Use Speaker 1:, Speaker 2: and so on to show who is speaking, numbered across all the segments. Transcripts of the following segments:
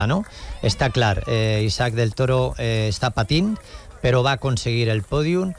Speaker 1: no? Està clar, Isaac del Toro està patint, però va aconseguir el pòdium.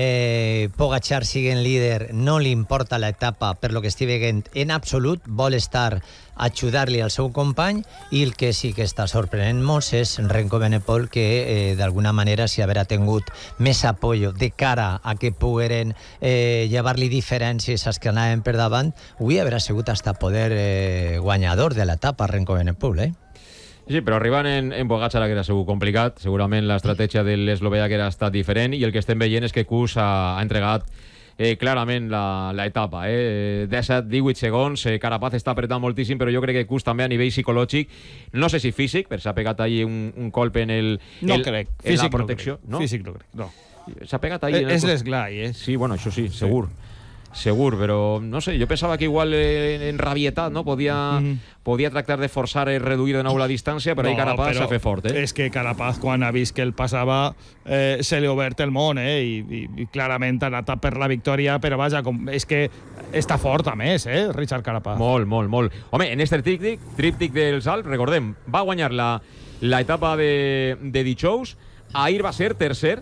Speaker 1: Pogačar sigue líder, no li importa l'etapa per lo que estic veient en absolut, vol estar a ajudar-li al seu company, i el que sí que està sorprenent molt és Renko Evenepoel, que d'alguna manera si haurà tingut més apoyo de cara a que pogueren llevar-li diferències als que anaven per davant, avui haurà sigut hasta poder guanyador de l'etapa Renko Evenepoel,
Speaker 2: Sí, però arribant en Pogačar haguera sigut complicat. Segurament l'estratègia de l'eslovè haguera estat diferent, i el que estem veient és que Kuss ha entregat clarament l'etapa. 17-18 segons. Carapaz està apretant moltíssim, però jo crec que Kuss també a nivell psicològic, no sé si físic, però s'ha pegat allí un colp en
Speaker 3: crec.
Speaker 2: Físic la protecció.
Speaker 3: No? Físic no crec, no.
Speaker 2: S'ha pegat allí.
Speaker 3: És l'esglai,
Speaker 2: Sí, bueno, això sí, segur. Segur, però no sé, jo pensava que igual en rabietat, no? Podia tractar de forçar i reduir de nou la distància, però ahir Carapaz s'ha fet fort.
Speaker 3: És que Carapaz, quan ha vist que el passava, se li ha obert el món, i clarament ha anat per la victòria, però vaja, és que està fort a més, Richard Carapaz.
Speaker 2: Molt. Home, en este tríptic dels Alps, recordem, va guanyar l'etapa de dijous, ahir va ser tercer,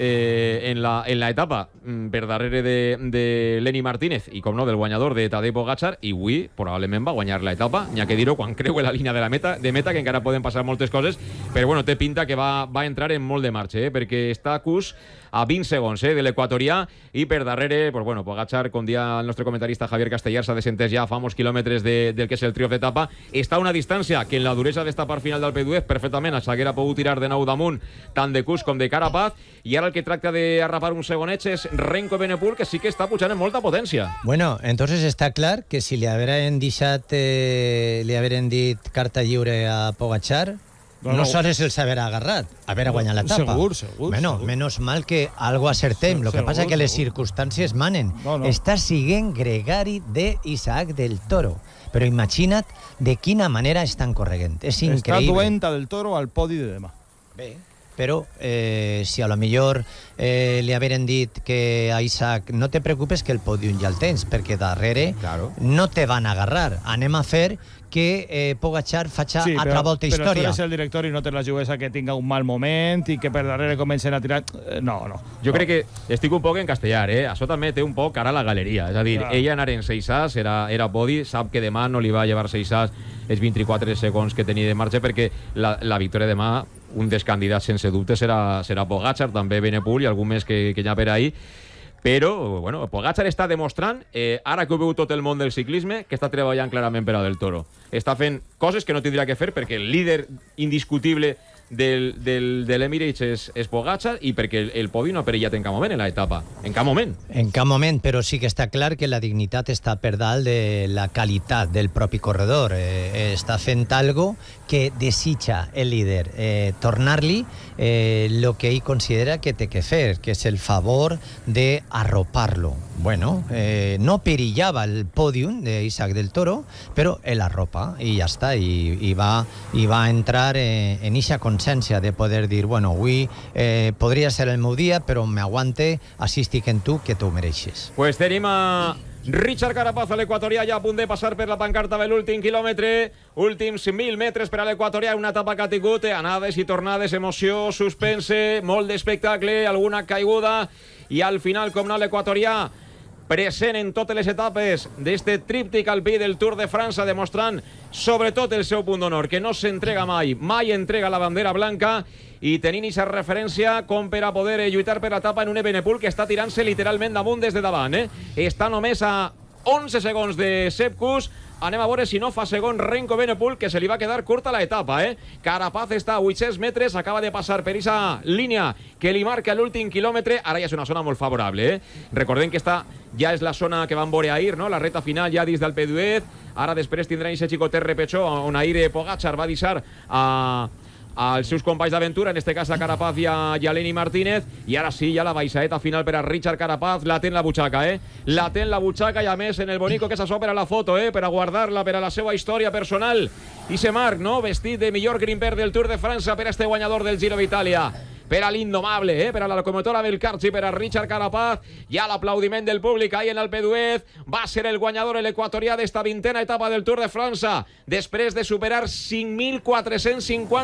Speaker 2: en la etapa per darrere de Lenny Martínez i, com no, del guanyador de Tadej Pogačar, i avui probablement va guanyar l'etapa, n'hi ha que dir-ho, quan creue la línia de meta, que encara poden passar moltes coses, però bueno, té pinta que va entrar en molt de marxa, perquè està Kuss a 20 segons de l'equatorià, i per darrere, pues bueno, Pogačar, com dia el nostre comentarista Javier Castellar, s'ha desentès ja fa molts quilòmetres del que és el triomf d'etapa, està a una distància que en la duresa d'esta part final del P2 perfectament s'haguera pogut tirar de nou damunt tant de Kuss com de Carapaz, i ara el que tracta d'arrapar un segonet és Renko Evenepoel, que sí que està pujant en molta potència.
Speaker 1: Bueno, entonces està clar que si li hagueren deixat, li hagueren dit carta lliure a Pogačar, no sols el saber agarrat, haver guanyat l'etapa.
Speaker 3: Segur.
Speaker 1: Bueno, menos mal que algo acertem. Lo que passa que les circumstàncies manen. Està siguent gregari d'Isaac del Toro. Però imagina't de quina manera estan corregent. És increïble.
Speaker 3: Està duent del Toro al podi de demà.
Speaker 1: Bé, però si a lo millor li hagueren dit que a Isaac no te preocupes que el pòdium ja el tens, perquè darrere no te van agarrar. Anem a fer que Pogačar faci altra volta història.
Speaker 3: Però tu eres el director i no te la jugues a que tinga un mal moment i que per darrere comencen a tirar... No.
Speaker 2: Jo crec que estic un poc en castellà, Això també té un poc cara a la galeria. És a dir, ella anar en 6 as, era podi, sap que demà no li va llevar 6 as els 24 segons que tenia de marxa, perquè la victòria demà, un dels candidats sense dubte serà Pogačar, també Evenepoel i algú més que hi ha per ahí. Però, bueno, Pogačar està demostrant, ara que ho veu tot el món del ciclisme, que està treballant clarament per a Del Toro. Està fent coses que no tindria que fer, perquè el líder indiscutible de l'Emirates és Pogačar, i perquè el podi no ha perillat en cap moment en l'etapa. En cap moment.
Speaker 1: En cap moment, però sí que està clar que la dignitat està per dalt de la qualitat del propi corredor. Està fent algo que desitja el líder, tornar-li el que ell considera que té que fer, que és el favor d'arropar-lo. Bueno, no perillava el pòdium d'Isaac del Toro, però el arropa i ja està, i va entrar en eixa consciència de poder dir, bueno, avui podria ser el meu dia, però m'aguante, així estic en tu, que t'ho mereixes.
Speaker 2: Pues tenim a Richard Carapaz a l'equatorià, ja a punt de passar per la pancarta de l'últim quilòmetre, últims 1.000 metres per a l'equatorià, una etapa que ha tingut anades i tornades, emoció, suspense, molt d'espectacle, alguna caiguda, i al final, com no, l'equatorià present en totes les etapes d'este tríptic alpí del Tour de França, demostrant sobretot el seu punt d'honor, que no s'entrega mai entrega la bandera blanca, i tenint aquesta referència com per a poder lluitar per l'etapa en un Evenepoel que està tirant-se literalment damunt des de davant. Està només a 11 segons de Sepp Kuss. Anem a veure si no fa segon Renko Evenepoel, que se li va quedar curta l'etapa. Carapaz està a 800 metres, acaba de passar per aquesta línia que li marca l'últim quilòmetre. Ara ja és una zona molt favorable. Recordem que esta ja és la zona que van veure ahir, no? La reta final ja dins del P2. Ara després tindrà aquest xicotet repechó on ahir Pogačar va deixar als seus companys d'aventura, en este cas a Carapaz i a Lenny Martínez, i ara sí, ja la baixadeta final per a Richard Carapaz, la té en la butxaca, la té en la butxaca, i a més en el bonico que s'assò per a la foto, per a guardar-la per a la seva història personal. I se marc, no?, vestit de millor grimper del Tour de França per a este guanyador del Giro d'Itàlia. per a l'indomable, per a la locomotora Belcarci, per a Richard Carapaz. Ja l'aplaudiment del públic ahí en el P2. Va ser el guanyador l'equatorià d'esta 20a etapa del Tour de França, després de superar 5.450